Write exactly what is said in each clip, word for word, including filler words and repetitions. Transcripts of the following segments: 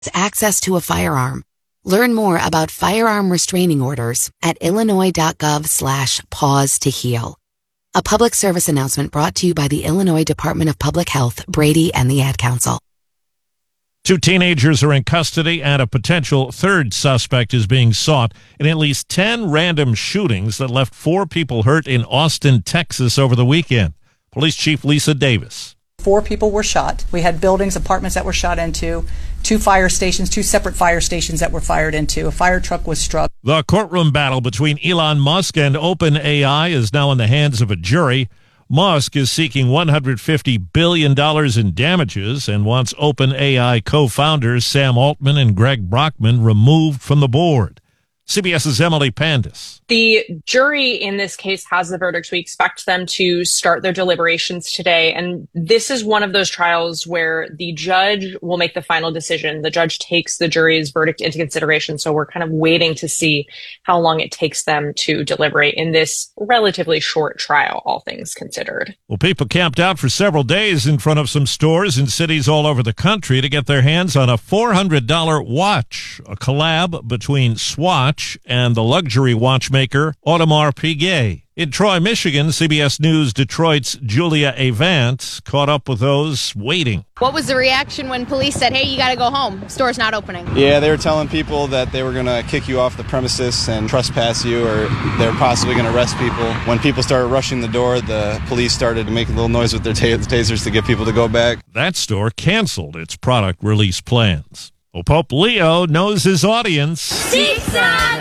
access to a firearm. Learn more about firearm restraining orders at illinois.gov slash pause to heal. A public service announcement brought to you by the Illinois Department of Public Health, Brady, and the Ad Council. Two teenagers are in custody, and a potential third suspect is being sought in at least ten random shootings that left four people hurt in Austin, Texas over the weekend. Police Chief Lisa Davis. Four people were shot. We had buildings, apartments that were shot into, two fire stations, two separate fire stations that were fired into. A fire truck was struck. The courtroom battle between Elon Musk and OpenAI is now in the hands of a jury. Musk is seeking one hundred fifty billion dollars in damages and wants OpenAI co-founders Sam Altman and Greg Brockman removed from the board. CBS's Emily Pandis. The jury in this case has the verdict. We expect them to start their deliberations today. And this is one of those trials where the judge will make the final decision. The judge takes the jury's verdict into consideration. So we're kind of waiting to see how long it takes them to deliberate in this relatively short trial, all things considered. Well, people camped out for several days in front of some stores in cities all over the country to get their hands on a four hundred dollars watch, a collab between Swatch and the luxury watchmaker Audemars Piguet. In Troy, Michigan, C B S News Detroit's Julia Avant caught up with those waiting. What was the reaction when police said, hey, you got to go home, store's not opening? Yeah, they were telling people that they were going to kick you off the premises and trespass you, or they were possibly going to arrest people. When people started rushing the door, the police started making a little noise with their t- tasers to get people to go back. That store canceled its product release plans. Well, Pope Leo knows his audience. Six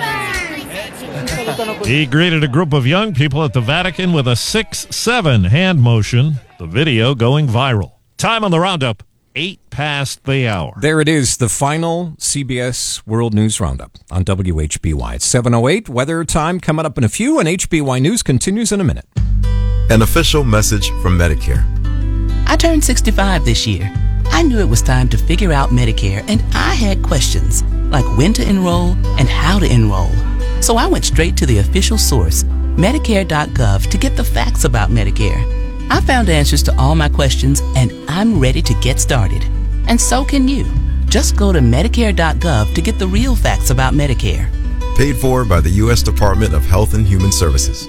He greeted a group of young people at the Vatican with a six seven hand motion, the video going viral. Time on the roundup, eight past the hour. There it is, the final C B S World News Roundup on W H B Y. It's seven oh eight, weather time coming up in a few, and H B Y News continues in a minute. An official message from Medicare. I turned sixty-five this year. I knew it was time to figure out Medicare, and I had questions, like when to enroll and how to enroll. So I went straight to the official source, Medicare dot gov, to get the facts about Medicare. I found answers to all my questions, and I'm ready to get started. And so can you. Just go to Medicare dot gov to get the real facts about Medicare. Paid for by the U S Department of Health and Human Services.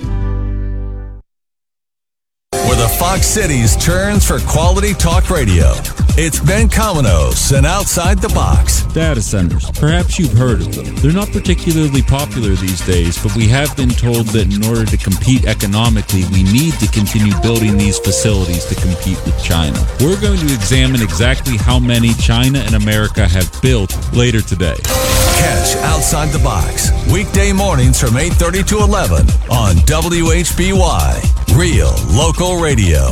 Where the Fox Cities turns for quality talk radio. It's Ben Cominos and Outside the Box. Data centers. Perhaps you've heard of them. They're not particularly popular these days, but we have been told that in order to compete economically, we need to continue building these facilities to compete with China. We're going to examine exactly how many China and America have built later today. Catch Outside the Box weekday mornings from eight thirty to eleven on W H B Y. Real local radio.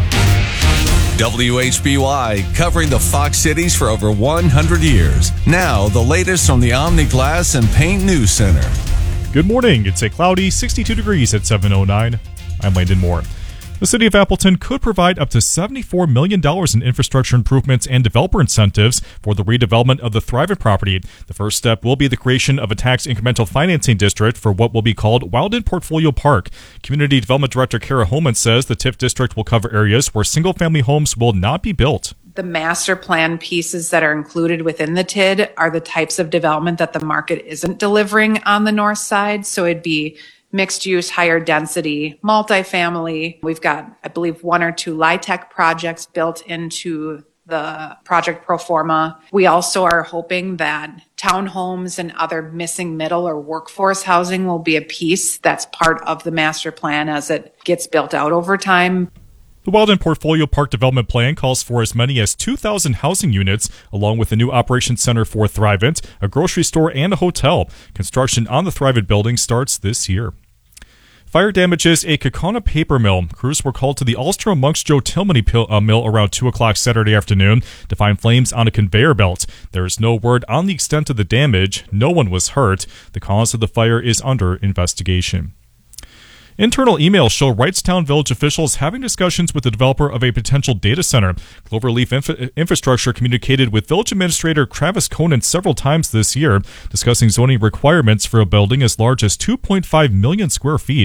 W H B Y, covering the Fox Cities for over one hundred years. Now, the latest from the Omni Glass and Paint News Center. Good morning. It's a cloudy sixty-two degrees at seven oh nine. I'm Landon Moore. The city of Appleton could provide up to seventy-four million dollars in infrastructure improvements and developer incentives for the redevelopment of the Thrivent property. The first step will be the creation of a tax incremental financing district for what will be called Wildin Portfolio Park. Community Development Director Kara Holman says the T I F district will cover areas where single-family homes will not be built. The master plan pieces that are included within the T I D are the types of development that the market isn't delivering on the north side. So it'd be mixed use, higher density, multifamily. We've got, I believe, one or two LIHTC projects built into the project pro forma. We also are hoping that townhomes and other missing middle or workforce housing will be a piece that's part of the master plan as it gets built out over time. The Wildin Portfolio Park Development Plan calls for as many as two thousand housing units, along with a new operations center for Thrivent, a grocery store, and a hotel. Construction on the Thrivent building starts this year. Fire damages a Kaukauna paper mill. Crews were called to the Ulster amongst Joe Tillmany mill around two o'clock Saturday afternoon to find flames on a conveyor belt. There is no word on the extent of the damage. No one was hurt. The cause of the fire is under investigation. Internal emails show Wrightstown Village officials having discussions with the developer of a potential data center. Cloverleaf Inf- Infrastructure communicated with Village Administrator Travis Conan several times this year, discussing zoning requirements for a building as large as two point five million square feet.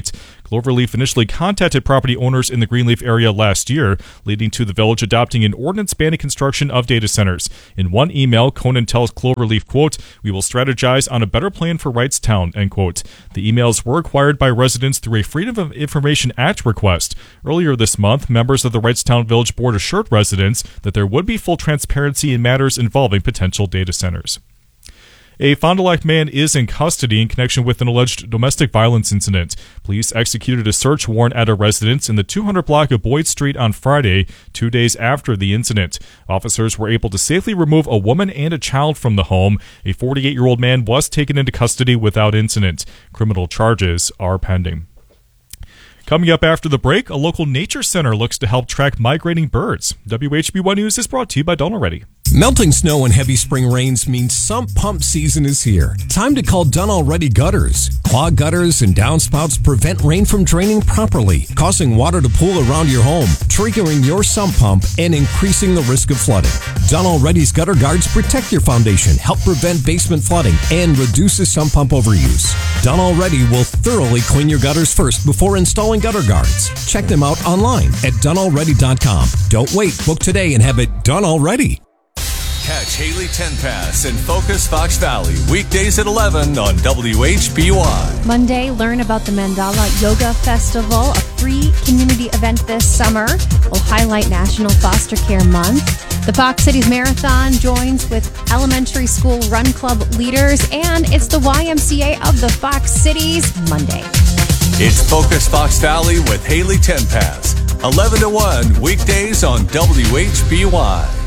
Cloverleaf initially contacted property owners in the Greenleaf area last year, leading to the village adopting an ordinance banning construction of data centers. In one email, Conan tells Cloverleaf, quote, "We will strategize on a better plan for Wrightstown," end quote. The emails were acquired by residents through a Freedom of Information Act request. Earlier this month, members of the Wrightstown Village Board assured residents that there would be full transparency in matters involving potential data centers. A Fond du Lac man is in custody in connection with an alleged domestic violence incident. Police executed a search warrant at a residence in the two hundred block of Boyd Street on Friday, two days after the incident. Officers were able to safely remove a woman and a child from the home. A forty-eight-year-old man was taken into custody without incident. Criminal charges are pending. Coming up after the break, a local nature center looks to help track migrating birds. W H B one News is brought to you by Donald Ready. Melting snow and heavy spring rains means sump pump season is here. Time to call Done Already Gutters. Clogged gutters and downspouts prevent rain from draining properly, causing water to pool around your home, triggering your sump pump and increasing the risk of flooding. Done Already's gutter guards protect your foundation, help prevent basement flooding, and reduces sump pump overuse. Done Already will thoroughly clean your gutters first before installing gutter guards. Check them out online at done already dot com. Don't wait, book today and have it done already. Catch Haley Tenpass and Focus Fox Valley weekdays at eleven on W H B Y. Monday, learn about the Mandala Yoga Festival, a free community event this summer. Will highlight National Foster Care Month. The Fox Cities Marathon joins with elementary school run club leaders, and it's the Y M C A of the Fox Cities Monday. It's Focus Fox Valley with Haley Tenpass, eleven to one weekdays on W H B Y.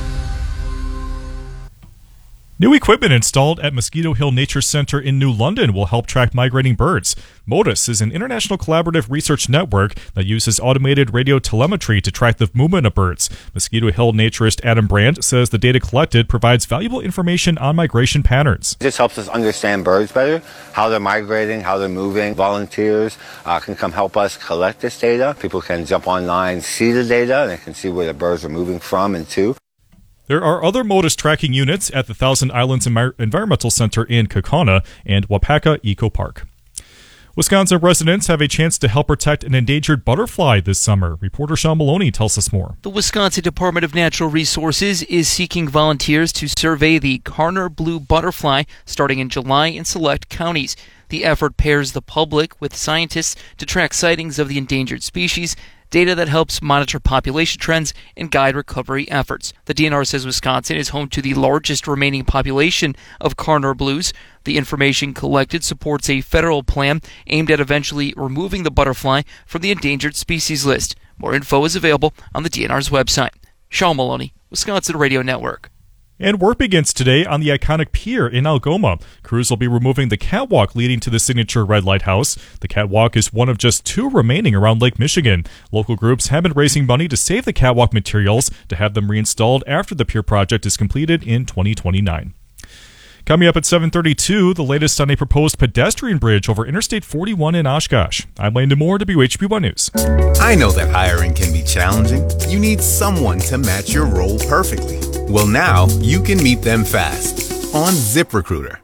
New equipment installed at Mosquito Hill Nature Center in New London will help track migrating birds. MODIS is an international collaborative research network that uses automated radio telemetry to track the movement of birds. Mosquito Hill naturist Adam Brandt says the data collected provides valuable information on migration patterns. This helps us understand birds better, how they're migrating, how they're moving. Volunteers uh, can come help us collect this data. People can jump online, see the data, and they can see where the birds are moving from and to. There are other MODIS tracking units at the Thousand Islands Environmental Center in Kaukauna and Wapaka Eco Park. Wisconsin residents have a chance to help protect an endangered butterfly this summer. Reporter Sean Maloney tells us more. The Wisconsin Department of Natural Resources is seeking volunteers to survey the Karner blue butterfly starting in July in select counties. The effort pairs the public with scientists to track sightings of the endangered species, data that helps monitor population trends and guide recovery efforts. The D N R says Wisconsin is home to the largest remaining population of Karner blues. The information collected supports a federal plan aimed at eventually removing the butterfly from the endangered species list. More info is available on the D N R's website. Sean Maloney, Wisconsin Radio Network. And work begins today on the iconic pier in Algoma. Crews will be removing the catwalk leading to the signature red lighthouse. The catwalk is one of just two remaining around Lake Michigan. Local groups have been raising money to save the catwalk materials to have them reinstalled after the pier project is completed in twenty twenty-nine. Coming up at seven thirty-two, the latest on a proposed pedestrian bridge over Interstate forty-one in Oshkosh. I'm Landon Moore, W H B one News. I know that hiring can be challenging. You need someone to match your role perfectly. Well, now you can meet them fast on ZipRecruiter.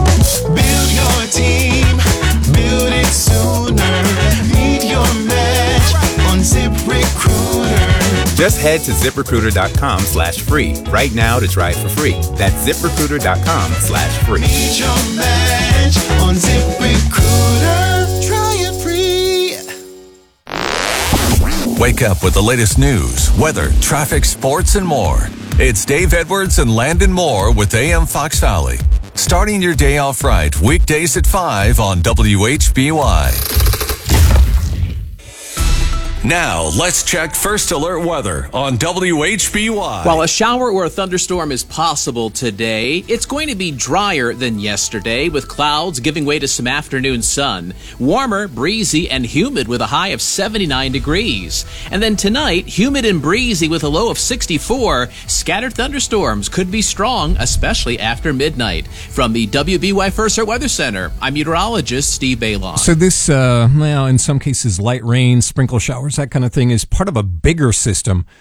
Build your team, build it sooner. Meet your match on ZipRecruiter. Just head to ZipRecruiter.com slash free right now to try it for free. That's ZipRecruiter.com slash free. Meet your match on ZipRecruiter. Try it free. Wake up with the latest news, weather, traffic, sports, and more. It's Dave Edwards and Landon Moore with A M Fox Valley. Starting your day off right, weekdays at five on W H B Y. Now, let's check First Alert weather on W H B Y. While a shower or a thunderstorm is possible today, it's going to be drier than yesterday, with clouds giving way to some afternoon sun. Warmer, breezy, and humid with a high of seventy-nine degrees. And then tonight, humid and breezy with a low of sixty-four. Scattered thunderstorms could be strong, especially after midnight. From the W B Y First Alert Weather Center, I'm meteorologist Steve Baylon. So this, uh, well, in some cases, light rain, sprinkle showers, that kind of thing, is part of a bigger system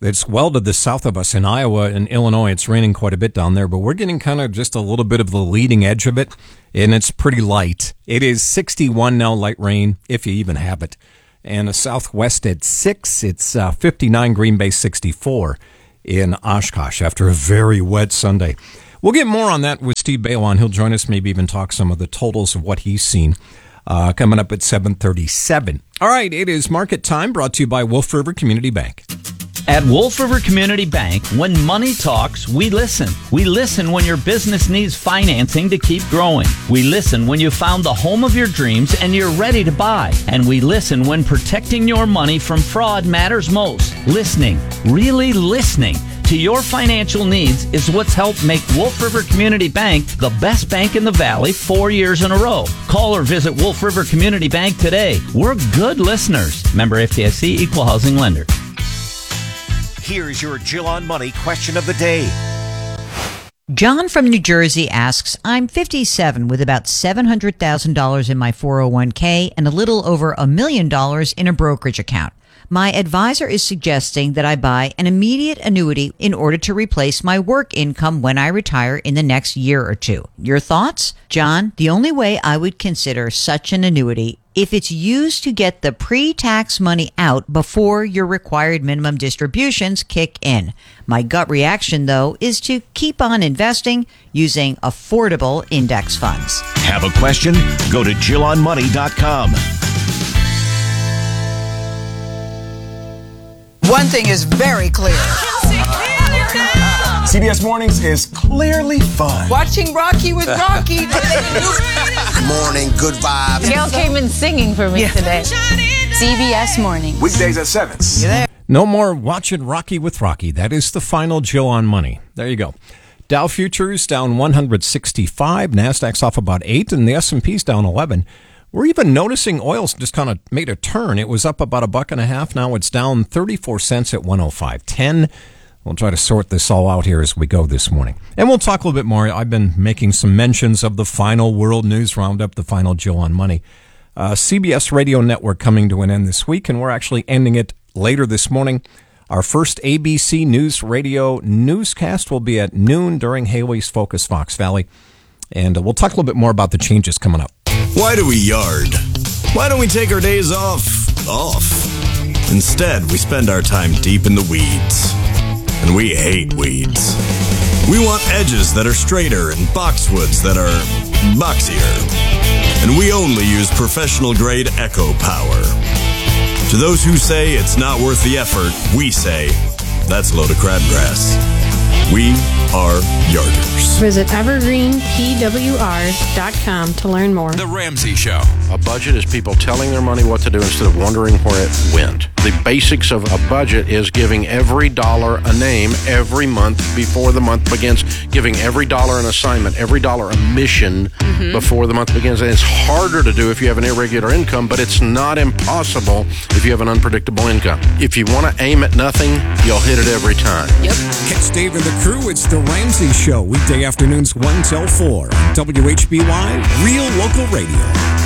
It's well to the south of us in Iowa and Illinois. It's raining quite a bit down there, but we're getting kind of just a little bit of the leading edge of it, and it's pretty light. It is sixty-one now, light rain, if you even have it. And the southwest at six, it's uh, fifty-nine, Green Bay sixty-four in Oshkosh after a very wet Sunday. We'll get more on that with Steve Balon. He'll join us, maybe even talk some of the totals of what he's seen uh, coming up at seven thirty-seven. All right, it is market time, brought to you by Wolf River Community Bank. At Wolf River Community Bank, when money talks, we listen. We listen when your business needs financing to keep growing. We listen when you found the home of your dreams and you're ready to buy. And we listen when protecting your money from fraud matters most. Listening, really listening to your financial needs is what's helped make Wolf River Community Bank the best bank in the Valley four years in a row. Call or visit Wolf River Community Bank today. We're good listeners. Member F D I C, Equal Housing Lender. Here's your Jill on Money question of the day. John from New Jersey asks, I'm fifty-seven with about seven hundred thousand dollars in my four oh one k and a little over a million dollars in a brokerage account. My advisor is suggesting that I buy an immediate annuity in order to replace my work income when I retire in the next year or two. Your thoughts? John, the only way I would consider such an annuity if it's used to get the pre-tax money out before your required minimum distributions kick in. My gut reaction, though, is to keep on investing using affordable index funds. Have a question? Go to Jill on Money dot com. One thing is very clear. C B S Mornings is clearly fun. Watching Rocky with Rocky. Good morning, good vibes. Gail came in singing for me yeah. today. C B S Mornings. Weekdays at seven. No more watching Rocky with Rocky. That is the final Jill on Money. There you go. Dow futures down one hundred sixty-five. NASDAQ's off about eight, and the S and P's down eleven. We're even noticing oil's just kind of made a turn. It was up about a buck and a half. Now it's down thirty-four cents at one oh five ten. We'll try to sort this all out here as we go this morning. And we'll talk a little bit more. I've been making some mentions of the final World News Roundup, the final Jill on Money. Uh, C B S Radio Network coming to an end this week, and we're actually ending it later this morning. Our first A B C News Radio newscast will be at noon during Haley's Focus Fox Valley. And uh, we'll talk a little bit more about the changes coming up. Why do we yard? Why don't we take our days off? Off. Instead, we spend our time deep in the weeds. And we hate weeds. We want edges that are straighter and boxwoods that are boxier. And we only use professional-grade Echo Power. To those who say it's not worth the effort, we say that's a load of crabgrass. We are yarders. Visit evergreen p w r dot com to learn more. The Ramsey Show. A budget is people telling their money what to do instead of wondering where it went. The basics of a budget is giving every dollar a name every month before the month begins, giving every dollar an assignment, every dollar a mission mm-hmm. before the month begins. And it's harder to do if you have an irregular income, but it's not impossible if you have an unpredictable income. If you want to aim at nothing, you'll hit it every time. Yep. Catch Dave and the crew. It's The Ramsey Show, weekday afternoons one till four on W H B Y, Real Local Radio.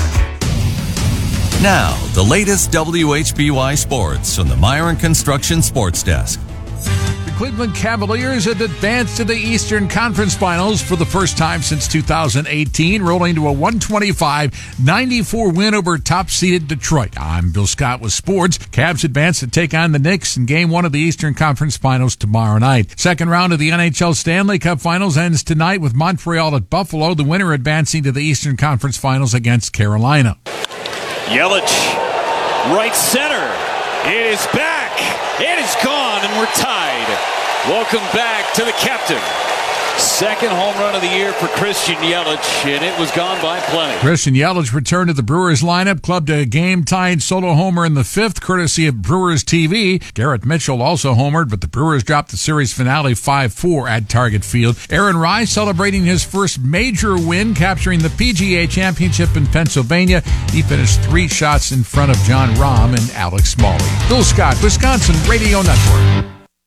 Now, the latest W H B Y sports from the Myron Construction Sports Desk. The Cleveland Cavaliers have advanced to the Eastern Conference Finals for the first time since two thousand eighteen, rolling to a one twenty-five ninety-four win over top-seeded Detroit. I'm Bill Scott with sports. Cavs advance to take on the Knicks in Game one of the Eastern Conference Finals tomorrow night. Second round of the N H L Stanley Cup Finals ends tonight with Montreal at Buffalo, the winner advancing to the Eastern Conference Finals against Carolina. Yelich, right center. It is back. It is gone, and we're tied. Welcome back to the captain. Second home run of the year for Christian Yelich, and it was gone by plenty. Christian Yelich returned to the Brewers lineup, clubbed a game-tied solo homer in the fifth, courtesy of Brewers T V. Garrett Mitchell also homered, but the Brewers dropped the series finale five four at Target Field. Aaron Rice celebrating his first major win, capturing the P G A Championship in Pennsylvania. He finished three shots in front of John Rahm and Alex Smalley. Bill Scott, Wisconsin Radio Network.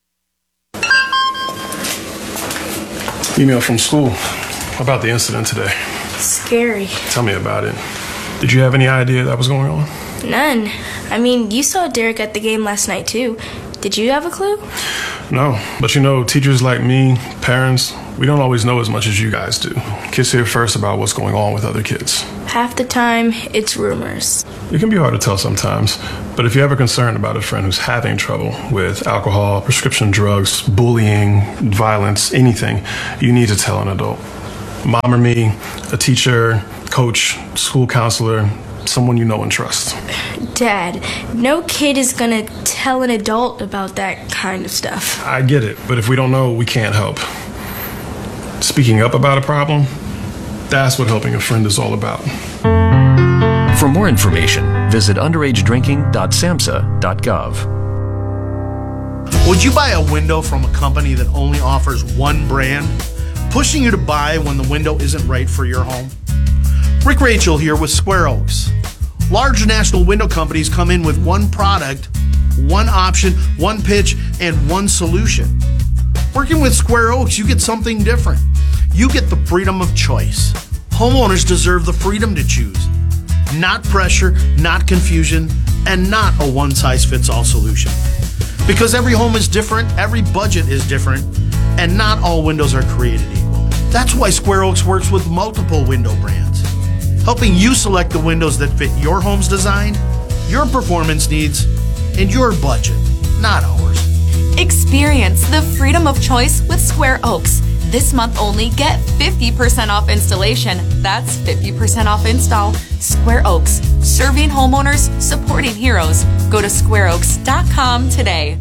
Email from school about the incident today. Scary. Tell me about it. Did you have any idea that was going on? None. I mean, you saw Derek at the game last night, too. Did you have a clue? No, but you know, teachers like me, parents, we don't always know as much as you guys do. Kids hear first about what's going on with other kids. Half the time, it's rumors. It can be hard to tell sometimes, but if you're ever concerned about a friend who's having trouble with alcohol, prescription drugs, bullying, violence, anything, you need to tell an adult. Mom or me, a teacher, coach, school counselor, someone you know and trust. Dad, no kid is gonna tell an adult about that kind of stuff. I get it, but if we don't know, we can't help. Speaking up about a problem, that's what helping a friend is all about. For more information, visit underage drinking dot samhsa dot gov. Would you buy a window from a company that only offers one brand, pushing you to buy when the window isn't right for your home? Rick Rachel here with Square Oaks. Large national window companies come in with one product, one option, one pitch, and one solution. Working with Square Oaks, you get something different. You get the freedom of choice. Homeowners deserve the freedom to choose. Not pressure, not confusion, and not a one-size-fits-all solution. Because every home is different, every budget is different, and not all windows are created equal. That's why Square Oaks works with multiple window brands, helping you select the windows that fit your home's design, your performance needs, and your budget, not ours. Experience the freedom of choice with Square Oaks. This month only, get fifty percent off installation. That's fifty percent off install. Square Oaks, serving homeowners, supporting heroes. Go to square oaks dot com today.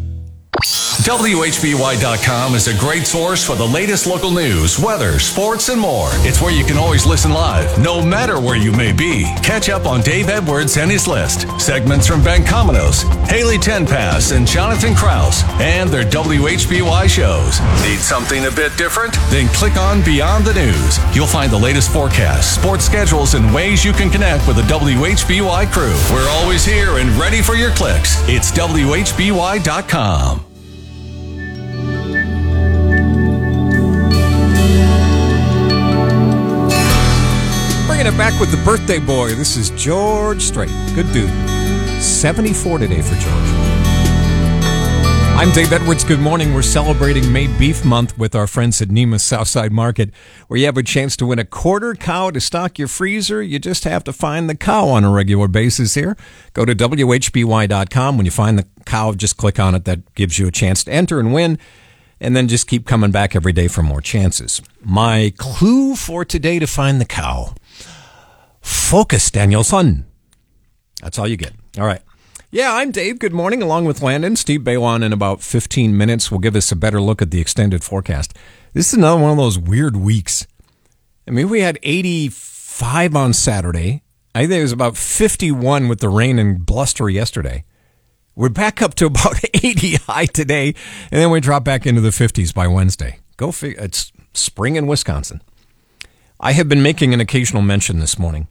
W H B Y dot com is a great source for the latest local news, weather, sports, and more. It's where you can always listen live, no matter where you may be. Catch up on Dave Edwards and his list, segments from Ben Cominos, Haley Tenpass, and Jonathan Krause, and their W H B Y shows. Need something a bit different? Then click on Beyond the News. You'll find the latest forecasts, sports schedules, and ways you can connect with the W H B Y crew. We're always here and ready for your clicks. It's W H B Y dot com. Bringing it back with the birthday boy. This is George Strait. Good dude. seventy-four today for George. I'm Dave Edwards. Good morning. We're celebrating May Beef Month with our friends at Nemus Southside Market, where you have a chance to win a quarter cow to stock your freezer. You just have to find the cow on a regular basis here. Go to W H B Y dot com. When you find the cow, just click on it. That gives you a chance to enter and win. And then just keep coming back every day for more chances. My clue for today to find the cow. Focus, Danielson. That's all you get. All right. Yeah, I'm Dave. Good morning, along with Landon. Steve Baylon in about fifteen minutes will give us a better look at the extended forecast. This is another one of those weird weeks. I mean, we had eighty-five on Saturday. I think it was about fifty-one with the rain and bluster yesterday. We're back up to about eighty high today, and then we drop back into the fifties by Wednesday. Go figure. It's spring in Wisconsin. I have been making an occasional mention this morning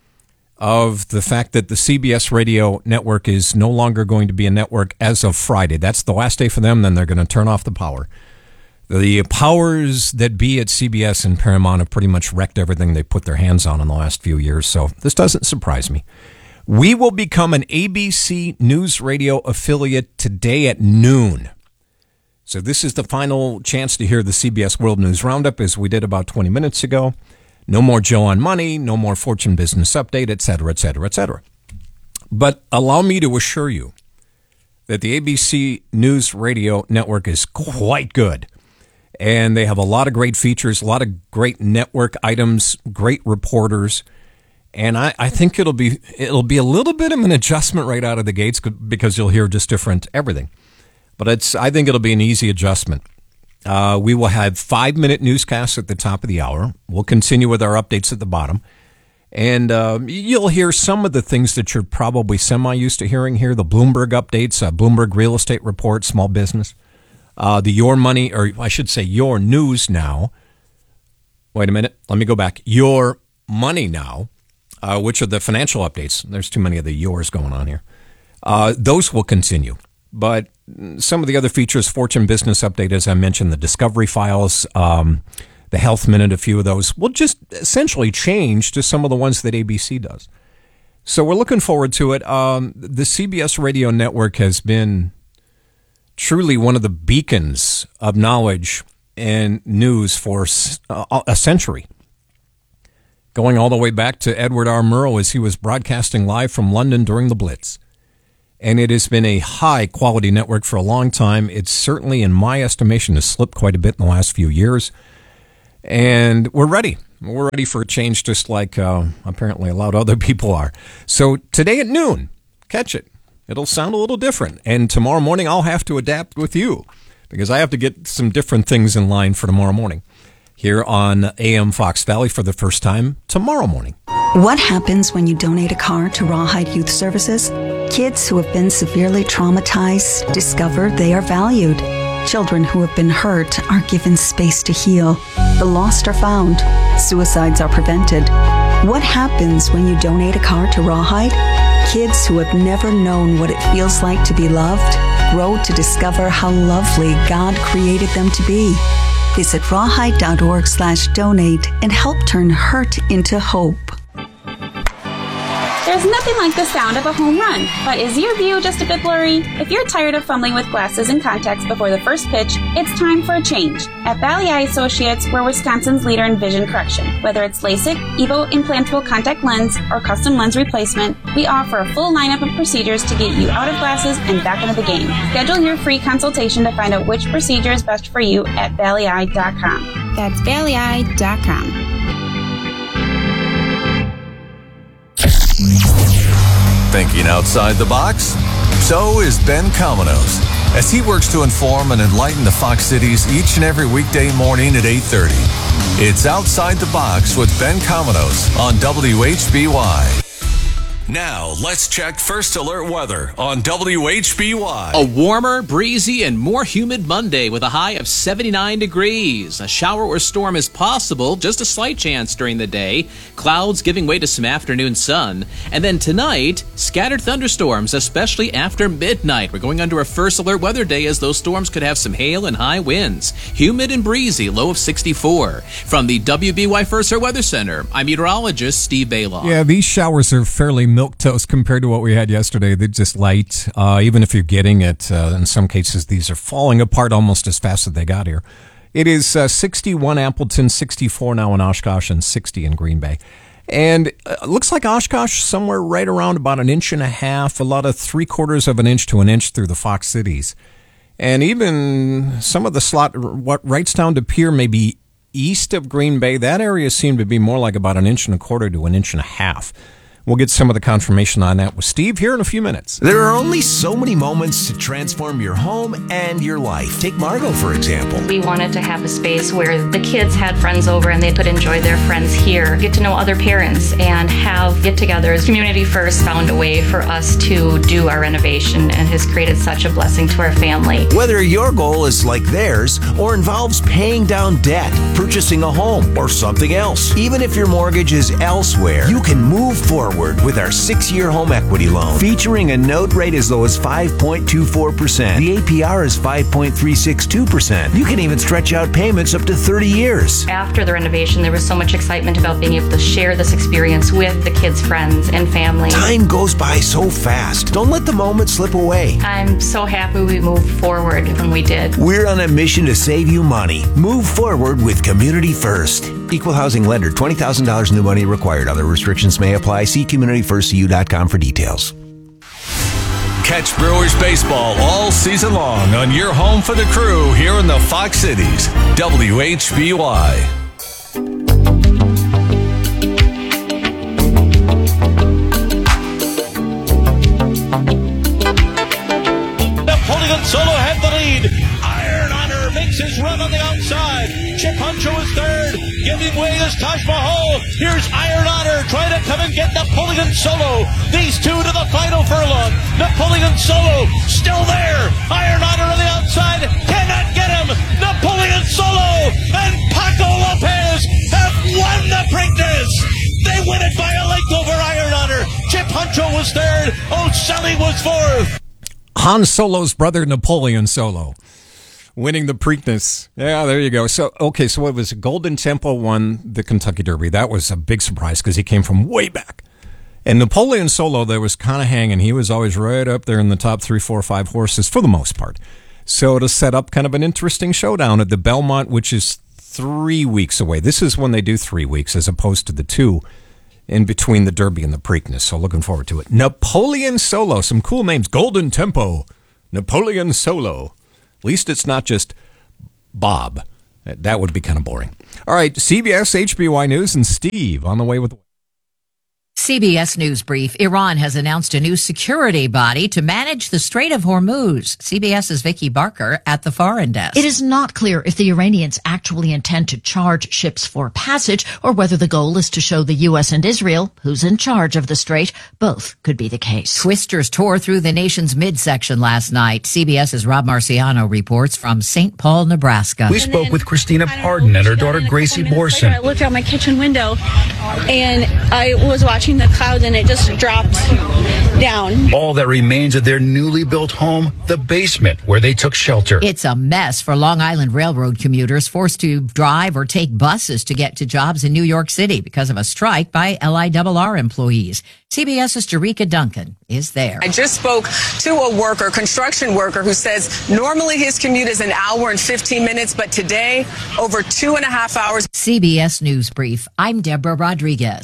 of the fact that the C B S radio network is no longer going to be a network as of Friday. That's the last day for them, then they're going to turn off the power. The powers that be at C B S and Paramount have pretty much wrecked everything they put their hands on in the last few years, so this doesn't surprise me. We will become an A B C News Radio affiliate today at noon. So this is the final chance to hear the C B S World News Roundup, as we did about twenty minutes ago. No more Joe on Money, no more Fortune Business Update, et cetera, et cetera, et cetera. But allow me to assure you that the A B C News Radio Network is quite good. And they have a lot of great features, a lot of great network items, great reporters. And I, I think it'll be it'll be a little bit of an adjustment right out of the gates because you'll hear just different everything. But it's I think it'll be an easy adjustment. Uh, we will have five-minute newscasts at the top of the hour. We'll continue with our updates at the bottom. And uh, you'll hear some of the things that you're probably semi-used to hearing here, the Bloomberg updates, uh, Bloomberg Real Estate Report, small business, uh, the Your Money, or I should say Your News Now. Wait a minute. Let me go back. Your Money Now, uh, which are the financial updates. There's too many of the yours going on here. Uh, those will continue. But some of the other features, Fortune Business Update, as I mentioned, the Discovery Files, um, the Health Minute, a few of those, will just essentially change to some of the ones that A B C does. So we're looking forward to it. Um, the C B S Radio Network has been truly one of the beacons of knowledge and news for a century. Going all the way back to Edward R. Murrow as he was broadcasting live from London during the Blitz. And it has been a high-quality network for a long time. It's certainly, in my estimation, has slipped quite a bit in the last few years. And we're ready. We're ready for a change, just like uh, apparently a lot of other people are. So today at noon, catch it. It'll sound a little different. And tomorrow morning, I'll have to adapt with you because I have to get some different things in line for tomorrow morning here on A M Fox Valley for the first time tomorrow morning. What happens when you donate a car to Rawhide Youth Services? Kids who have been severely traumatized discover they are valued. Children who have been hurt are given space to heal. The lost are found. Suicides are prevented. What happens when you donate a car to Rawhide? Kids who have never known what it feels like to be loved grow to discover how lovely God created them to be. Visit rawhide.org slash donate and help turn hurt into hope. There's nothing like the sound of a home run, but is your view just a bit blurry? If you're tired of fumbling with glasses and contacts before the first pitch, it's time for a change. At Valley Eye Associates, we're Wisconsin's leader in vision correction. Whether it's LASIK, EVO implantable contact lens, or custom lens replacement, we offer a full lineup of procedures to get you out of glasses and back into the game. Schedule your free consultation to find out which procedure is best for you at valley eye dot com. That's valley eye dot com. Thinking outside the box? So is Ben Cominos, as he works to inform and enlighten the Fox Cities each and every weekday morning at eight thirty. It's Outside the Box with Ben Cominos on W H B Y. Now, let's check First Alert weather on W H B Y. A warmer, breezy, and more humid Monday with a high of seventy-nine degrees. A shower or storm is possible, just a slight chance during the day. Clouds giving way to some afternoon sun. And then tonight, scattered thunderstorms, especially after midnight. We're going under a First Alert weather day as those storms could have some hail and high winds. Humid and breezy, low of sixty-four. From the W B Y First Alert Weather Center, I'm meteorologist Steve Baylor. Yeah, these showers are fairly milquetoast compared to what we had yesterday. They're just light. Uh, even if you're getting it, uh, in some cases, these are falling apart almost as fast as they got here. It is uh, sixty-one Appleton, sixty-four now in Oshkosh, and sixty in Green Bay. And it uh, looks like Oshkosh somewhere right around about an inch and a half, a lot of three quarters of an inch to an inch through the Fox Cities. And even some of the slot, what Wrightstown to Pierre may be east of Green Bay, that area seemed to be more like about an inch and a quarter to an inch and a half. We'll get some of the confirmation on that with Steve here in a few minutes. There are only so many moments to transform your home and your life. Take Margot, for example. We wanted to have a space where the kids had friends over and they could enjoy their friends here, get to know other parents, and have get-togethers. Community First found a way for us to do our renovation and has created such a blessing to our family. Whether your goal is like theirs or involves paying down debt, purchasing a home, or something else, even if your mortgage is elsewhere, you can move forward with our six-year home equity loan, featuring a note rate as low as five point two four percent. The A P R is five point three six two percent. You can even stretch out payments up to thirty years. After the renovation, there was so much excitement about being able to share this experience with the kids' friends and family. Time goes by so fast. Don't let the moment slip away. I'm so happy we moved forward when we did. We're on a mission to save you money. Move forward with Community First. Equal housing lender, twenty thousand dollars new money required. Other restrictions may apply. See community first c u dot com for details. Catch Brewers baseball all season long on your home for the crew here in the Fox Cities. W H B Y. Napoleon Solo had the lead. Iron Honor makes his run on the outside. Chip Huncho is third. Giving way is Taj Mahal. Here's Iron Honor trying to come and get Napoleon Solo. These two to the final furlong. Napoleon Solo still there. Iron Honor on the outside. Cannot get him. Napoleon Solo and Paco Lopez have won the Preakness. They win it by a length over Iron Honor. Chip Huncho was third. O'Sully was fourth. Han Solo's brother, Napoleon Solo, winning the Preakness. Yeah, there you go. So, okay, so it was Golden Temple won the Kentucky Derby. That was a big surprise because he came from way back. And Napoleon Solo, there was kind of hanging. He was always right up there in the top three, four, five horses for the most part. So to set up kind of an interesting showdown at the Belmont, which is three weeks away. This is when they do three weeks as opposed to the two in between the Derby and the Preakness. So looking forward to it. Napoleon Solo, some cool names. Golden Tempo, Napoleon Solo. At least it's not just Bob. That would be kind of boring. All right, C B S, H B Y News, and Steve on the way with... C B S News Brief. Iran has announced a new security body to manage the Strait of Hormuz. CBS's Vicki Barker at the Foreign Desk. It is not clear if the Iranians actually intend to charge ships for passage or whether the goal is to show the U S and Israel who's in charge of the strait. Both could be the case. Twisters tore through the nation's midsection last night. CBS's Rob Marciano reports from Saint Paul, Nebraska. We spoke with Christina Pardon and her daughter Gracie Borson. I looked out my kitchen window and I was watching the clouds and it just dropped down. All that remains of their newly built home, the basement where they took shelter. It's a mess for Long Island Railroad commuters forced to drive or take buses to get to jobs in New York City because of a strike by L I R R employees. CBS's Jerika Duncan is there. I just spoke to a worker, construction worker, who says normally his commute is an hour and fifteen minutes, but today over two and a half hours. C B S News Brief. I'm Deborah Rodriguez.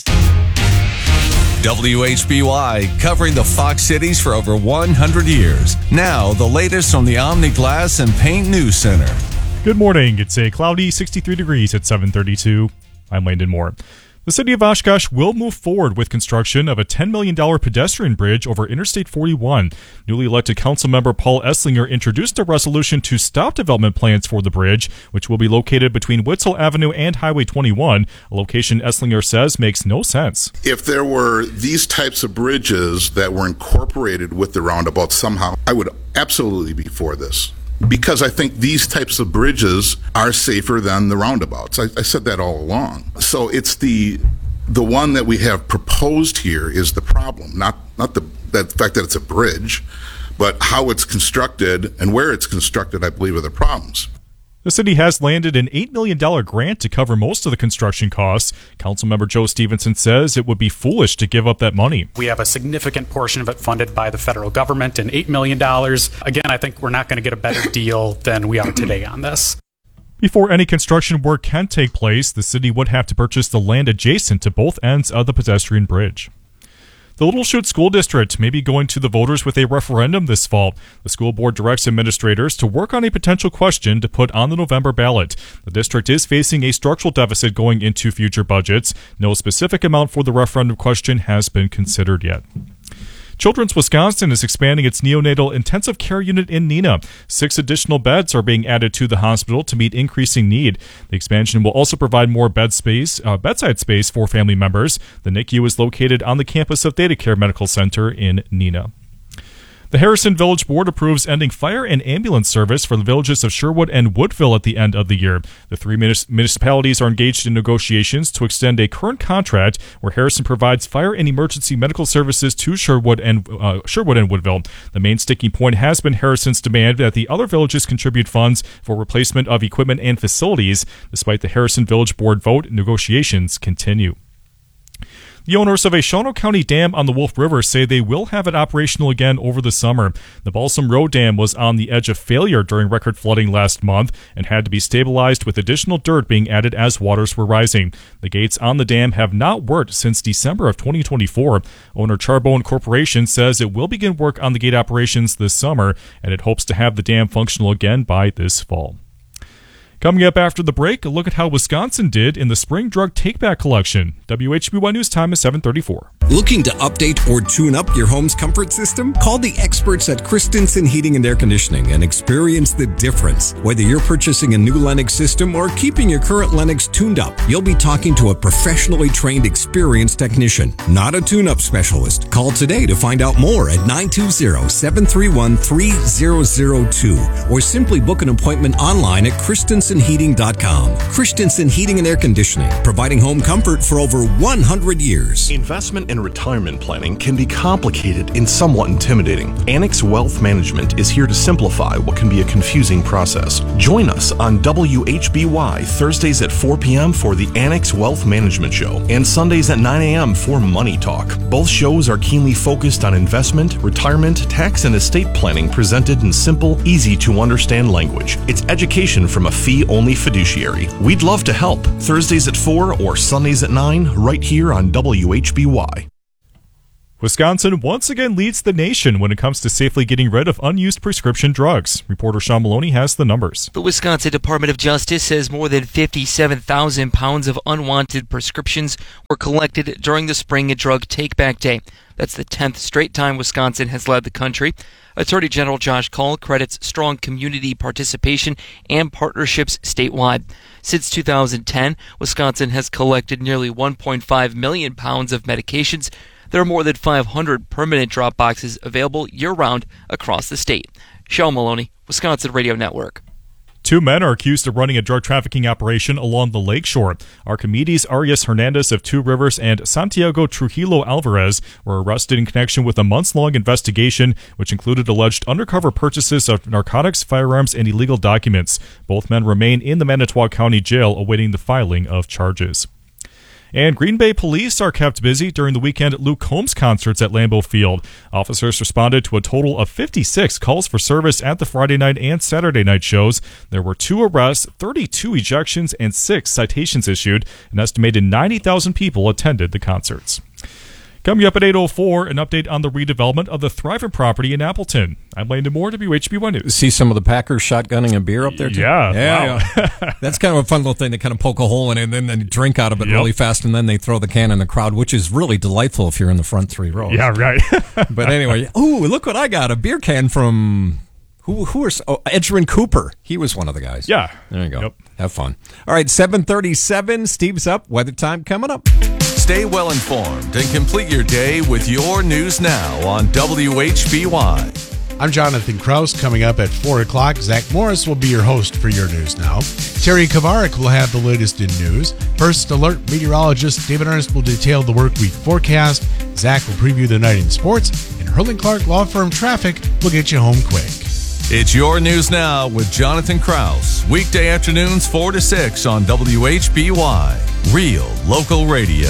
W H B Y, covering the Fox cities for over one hundred years. Now, the latest from the Omni Glass and Paint News Center. Good morning. It's a cloudy sixty-three degrees at seven thirty-two. I'm Landon Moore. The city of Oshkosh will move forward with construction of a ten million dollars pedestrian bridge over Interstate forty-one. Newly elected council member Paul Esslinger introduced a resolution to stop development plans for the bridge, which will be located between Witzel Avenue and Highway twenty-one, a location Esslinger says makes no sense. If there were these types of bridges that were incorporated with the roundabout somehow, I would absolutely be for this. Because I think these types of bridges are safer than the roundabouts. I, I said that all along. So it's the the one that we have proposed here is the problem, not not the, the fact that it's a bridge, but how it's constructed and where it's constructed, I believe, are the problems. The city has landed an eight million dollars grant to cover most of the construction costs. Councilmember Joe Stevenson says it would be foolish to give up that money. We have a significant portion of it funded by the federal government, and eight million dollars. Again, I think we're not going to get a better deal than we are today on this. Before any construction work can take place, the city would have to purchase the land adjacent to both ends of the pedestrian bridge. The Little Chute School District may be going to the voters with a referendum this fall. The school board directs administrators to work on a potential question to put on the November ballot. The district is facing a structural deficit going into future budgets. No specific amount for the referendum question has been considered yet. Children's Wisconsin is expanding its neonatal intensive care unit in Neenah. Six additional beds are being added to the hospital to meet increasing need. The expansion will also provide more bed space, uh, bedside space for family members. The N I C U is located on the campus of ThedaCare Medical Center in Neenah. The Harrison Village Board approves ending fire and ambulance service for the villages of Sherwood and Woodville at the end of the year. The three munis- municipalities are engaged in negotiations to extend a current contract where Harrison provides fire and emergency medical services to Sherwood and uh, Sherwood and Woodville. The main sticking point has been Harrison's demand that the other villages contribute funds for replacement of equipment and facilities. Despite the Harrison Village Board vote, negotiations continue. The owners of a Shawano County dam on the Wolf River say they will have it operational again over the summer. The Balsam Road Dam was on the edge of failure during record flooding last month and had to be stabilized with additional dirt being added as waters were rising. The gates on the dam have not worked since December of twenty twenty-four. Owner Charbone Corporation says it will begin work on the gate operations this summer, and it hopes to have the dam functional again by this fall. Coming up after the break, a look at how Wisconsin did in the spring drug take-back collection. W H B Y News time is seven thirty-four. Looking to update or tune up your home's comfort system? Call the experts at Christensen Heating and Air Conditioning and experience the difference. Whether you're purchasing a new Lennox system or keeping your current Lennox tuned up, you'll be talking to a professionally trained, experienced technician, not a tune-up specialist. Call today to find out more at nine two zero, seven three one, three zero zero two or simply book an appointment online at Christensen Heating dot com. Christensen Heating and Air Conditioning, providing home comfort for over over one hundred years. Investment and retirement planning can be complicated and somewhat intimidating. Annex Wealth Management is here to simplify what can be a confusing process. Join us on W H B Y Thursdays at four p.m. for the Annex Wealth Management Show and Sundays at nine a.m. for Money Talk. Both shows are keenly focused on investment, retirement, tax, and estate planning presented in simple, easy to understand language. It's education from a fee-only fiduciary. We'd love to help. Thursdays at four or Sundays at nine, right here on W H B Y. Wisconsin once again leads the nation when it comes to safely getting rid of unused prescription drugs. Reporter Sean Maloney has the numbers. The Wisconsin Department of Justice says more than fifty-seven thousand pounds of unwanted prescriptions were collected during the Spring Drug Take-Back Day. That's the tenth straight time Wisconsin has led the country. Attorney General Josh Kaul credits strong community participation and partnerships statewide. Since two thousand ten, Wisconsin has collected nearly one point five million pounds of medications. There are more than five hundred permanent drop boxes available year-round across the state. Sean Maloney, Wisconsin Radio Network. Two men are accused of running a drug trafficking operation along the lakeshore. Archimedes Arias Hernandez of Two Rivers and Santiago Trujillo Alvarez were arrested in connection with a months-long investigation, which included alleged undercover purchases of narcotics, firearms, and illegal documents. Both men remain in the Manitowoc County Jail awaiting the filing of charges. And Green Bay police are kept busy during the weekend at Luke Combs concerts at Lambeau Field. Officers responded to a total of fifty-six calls for service at the Friday night and Saturday night shows. There were two arrests, thirty-two ejections, and six citations issued. An estimated ninety thousand people attended the concerts. Coming up at eight oh four, an update on the redevelopment of the Thrivent property in Appleton. I'm Landon Moore, W H B Y News. See some of the Packers shotgunning a beer up there, too? Yeah, yeah, wow. yeah. That's kind of a fun little thing to kind of poke a hole in it and then they drink out of it yep. really fast, and then they throw the can in the crowd, which is really delightful if you're in the front three rows. Yeah, right. But anyway, ooh, look what I got, a beer can from... Who who are oh, Edgerrin Cooper? He was one of the guys. Yeah. There you go. Yep. Have fun. All right, seven thirty-seven. Steve's up. Weather time coming up. Stay well informed and complete your day with your news now on W H B Y. I'm Jonathan Kraus. Coming up at four o'clock, Zach Morris will be your host for your news now. Terry Kavarik will have the latest in news. First Alert meteorologist David Ernst will detail the work week forecast. Zach will preview the night in sports. And Hurling Clark Law Firm Traffic will get you home quick. It's your news now with Jonathan Kraus. Weekday afternoons four to six on W H B Y. Real local radio.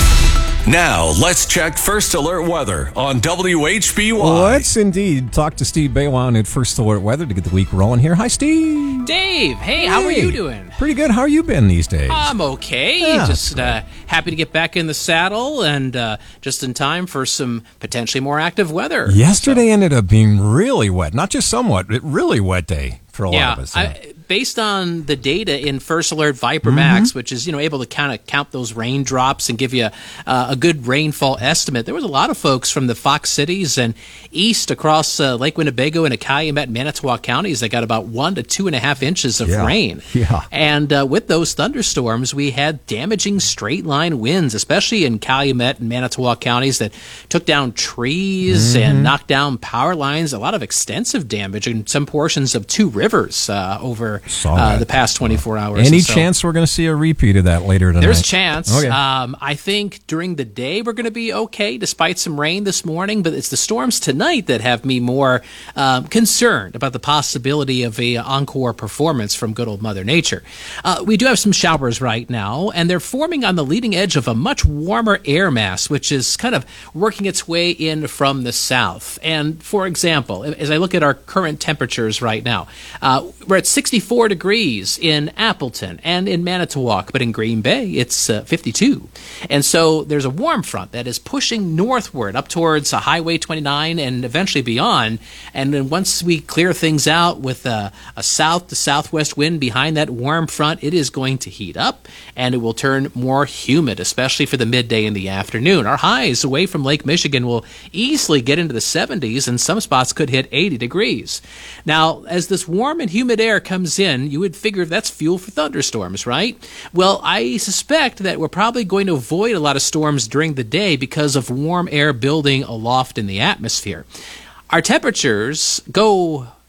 Now, let's check First Alert weather on W H B Y. Let's indeed talk to Steve Baywan at First Alert Weather to get the week rolling here. Hi, Steve. Dave, hey, hey, how are you doing? Pretty good. How are you been these days? I'm okay. Yeah, just uh, happy to get back in the saddle and uh, just in time for some potentially more active weather. Yesterday so. ended up being really wet. Not just somewhat, but really wet day for a yeah, lot of us. Yeah, I, based on the data in First Alert Viper Max, mm-hmm. which is you know able to kind of count those raindrops and give you uh, a good rainfall estimate, there was a lot of folks from the Fox Cities and east across uh, Lake Winnebago and Calumet, Manitowoc counties that got about one to two and a half inches of yeah. rain. Yeah. And uh, with those thunderstorms, we had damaging straight line winds, especially in Calumet and Manitowoc counties that took down trees mm-hmm. and knocked down power lines. A lot of extensive damage in some portions of Two Rivers uh, over uh, the past twenty-four hours. Any so. chance we're going to see a repeat of that later tonight? There's a chance. Okay. Um, I think during the day we're going to be okay, despite some rain this morning. But it's the storms tonight that have me more um, concerned about the possibility of a encore performance from good old Mother Nature. Uh, we do have some showers right now, and they're forming on the leading edge of a much warmer air mass, which is kind of working its way in from the south. And for example, as I look at our current temperatures right now, uh, we're at sixty-four degrees in Appleton and in Manitowoc, but in Green Bay it's uh, fifty-two. And so there's a warm front that is pushing northward up towards uh, Highway twenty-nine and eventually beyond. And then once we clear things out with a, a south to southwest wind behind that warm front, it is going to heat up and it will turn more humid, especially for the midday and the afternoon. Our highs away from Lake Michigan will easily get into the seventies, and some spots could hit eighty degrees. Now, as this warm and humid air comes in, you would figure that's fuel for thunderstorms, right? Well, I suspect that we're probably going to avoid a lot of storms during the day because of warm air building aloft in the atmosphere. Our temperatures go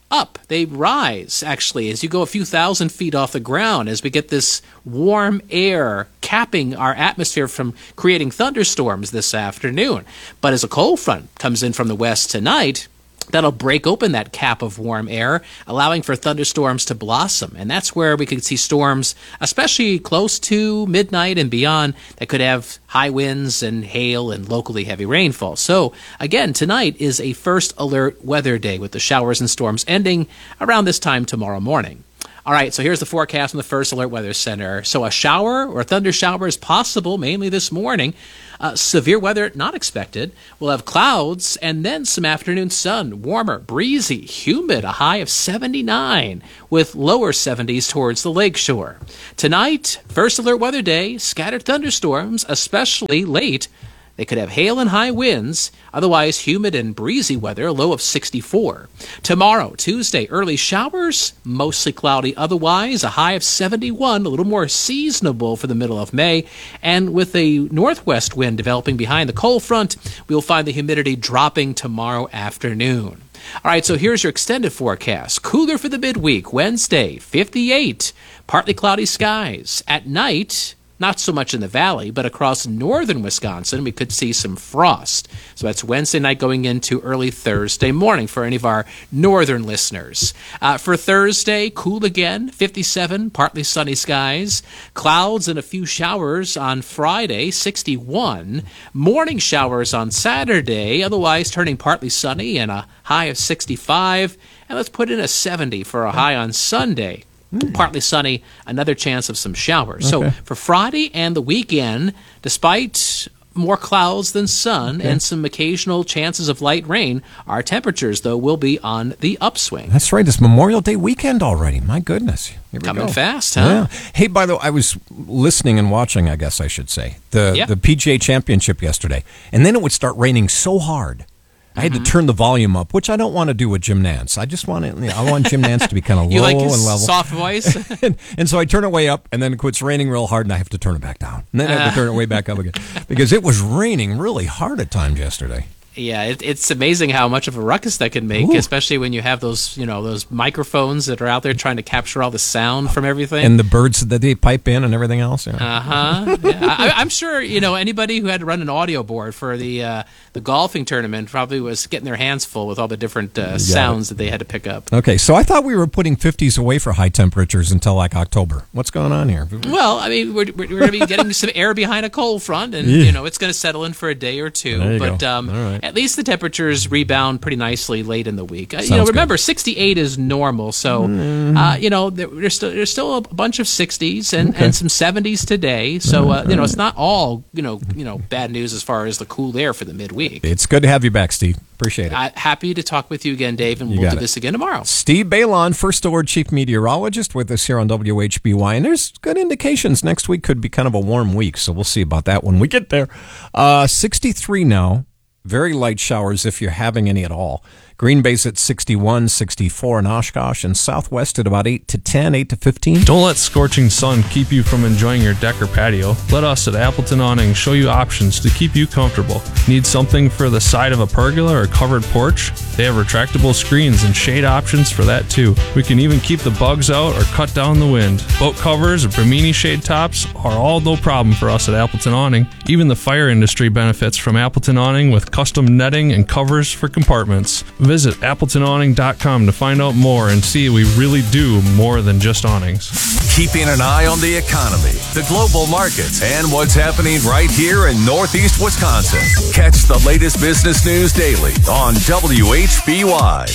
up. They rise, actually, as you go a few thousand feet off the ground, as we get this warm air capping our atmosphere from creating thunderstorms this afternoon. But as a cold front comes in from the west tonight, that'll break open that cap of warm air, allowing for thunderstorms to blossom. And that's where we could see storms, especially close to midnight and beyond, that could have high winds and hail and locally heavy rainfall. So, again, tonight is a first alert weather day with the showers and storms ending around this time tomorrow morning. All right, so here's the forecast from the First Alert Weather Center. So a shower or a thunder shower is possible, mainly this morning. Uh, severe weather not expected. We'll have clouds and then some afternoon sun. Warmer, breezy, humid, a high of seventy-nine with lower seventies towards the lakeshore. Tonight, First Alert Weather Day, scattered thunderstorms, especially late. They could have hail and high winds, otherwise humid and breezy weather, a low of sixty-four. Tomorrow, Tuesday, early showers, mostly cloudy otherwise, a high of seventy-one, a little more seasonable for the middle of May. And with a northwest wind developing behind the cold front, we'll find the humidity dropping tomorrow afternoon. All right, so here's your extended forecast. Cooler for the midweek, Wednesday, fifty-eight, partly cloudy skies. At night, not so much in the valley, but across northern Wisconsin, we could see some frost. So that's Wednesday night going into early Thursday morning for any of our northern listeners. Uh, for Thursday, cool again, fifty-seven, partly sunny skies. Clouds and a few showers on Friday, sixty-one. Morning showers on Saturday, otherwise turning partly sunny and a high of sixty-five. And let's put in a seventy for a high on Sunday. Partly sunny, another chance of some showers. Okay. So for Friday and the weekend, despite more clouds than sun Okay. and some occasional chances of light rain, our temperatures, though, will be on the upswing. That's right. It's Memorial Day weekend already. My goodness. Here we Coming go. fast, huh? Yeah. Hey, by the way, I was listening and watching, I guess I should say, the, Yeah. the P G A Championship yesterday. And then it would start raining so hard. I had to turn the volume up, which I don't want to do with Jim Nance. I just want to, you know, I want Jim Nance to be kind of You low like his and level. soft voice? and, and so I turn it way up, and then it quits raining real hard, and I have to turn it back down. And then I have to turn it way back up again. Because it was raining really hard at times yesterday. Yeah, it, it's amazing how much of a ruckus that can make, Ooh. especially when you have those, you know, those microphones that are out there trying to capture all the sound from everything. And the birds that they pipe in and everything else. Yeah. Uh-huh. Yeah. I, I'm sure, you know, anybody who had to run an audio board for the uh, the golfing tournament probably was getting their hands full with all the different uh, sounds that they had to pick up. Okay, so I thought we were putting fifties away for high temperatures until like October. What's going on here? Well, I mean, we're, we're going to be getting some air behind a cold front, and, Yeah. you know, it's going to settle in for a day or two. There you but go. um, All right. at least the temperatures rebound pretty nicely late in the week. Uh, you Sounds know, good. remember, sixty-eight is normal, so, uh, you know, there, there's, still, there's still a bunch of sixties and, Okay. and some seventies today. So, uh, you know, it's not all, you know, you know, bad news as far as the cool air for the midweek. It's good to have you back, Steve. Appreciate it. Uh, happy to talk with you again, Dave, and You we'll got do it. this again tomorrow. Steve Balon, First Alert Chief Meteorologist, with us here on W H B Y. And there's good indications next week could be kind of a warm week, so we'll see about that when we get there. Uh, sixty-three now. Very light showers if you're having any at all. Green Bay's at sixty-one, sixty-four in Oshkosh, and Southwest at about eight to ten, eight to fifteen. Don't let scorching sun keep you from enjoying your deck or patio. Let us at Appleton Awning show you options to keep you comfortable. Need something for the side of a pergola or covered porch? They have retractable screens and shade options for that too. We can even keep the bugs out or cut down the wind. Boat covers or Bimini shade tops are all no problem for us at Appleton Awning. Even the fire industry benefits from Appleton Awning with custom netting and covers for compartments. Visit appleton awning dot com to find out more and see we really do more than just awnings. Keeping an eye on the economy, the global markets, and what's happening right here in Northeast Wisconsin. Catch the latest business news daily on W H B Y.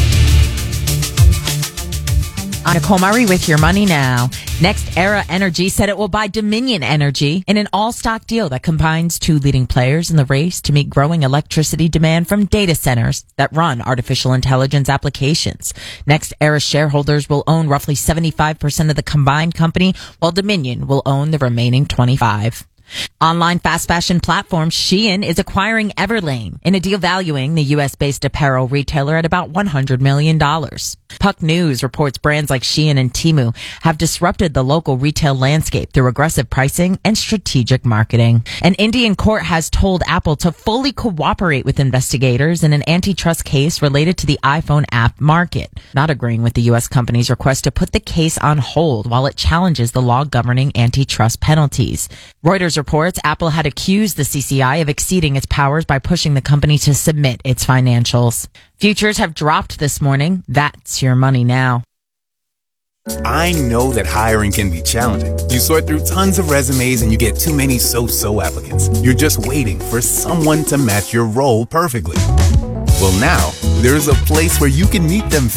I'm Nicole Murray with Your Money Now. Next Era Energy said it will buy Dominion Energy in an all-stock deal that combines two leading players in the race to meet growing electricity demand from data centers that run artificial intelligence applications. Next Era shareholders will own roughly seventy-five percent of the combined company, while Dominion will own the remaining twenty-five percent. Online fast fashion platform Shein is acquiring Everlane in a deal valuing the U S-based apparel retailer at about one hundred million dollars. Puck News reports brands like Shein and Temu have disrupted the local retail landscape through aggressive pricing and strategic marketing. An Indian court has told Apple to fully cooperate with investigators in an antitrust case related to the iPhone app market, not agreeing with the U S company's request to put the case on hold while it challenges the law governing antitrust penalties. Reuters reports Apple had accused the C C I of exceeding its powers by pushing the company to submit its financials. Futures have dropped this morning. That's your money now. I know that hiring can be challenging. You sort through tons of resumes and you get too many so-so applicants. You're just waiting for someone to match your role perfectly. Well, now, there's a place where you can meet them